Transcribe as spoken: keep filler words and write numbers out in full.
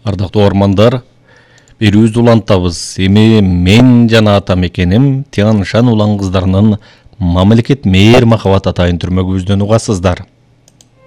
Ардактуу ормандар, берүүбүздү улантабыз. Эми мен жана атам экеним Тянь Шань улан кыздарынын мамлекет мээр махабат атайын түрмөгүбүздөн угасыздар.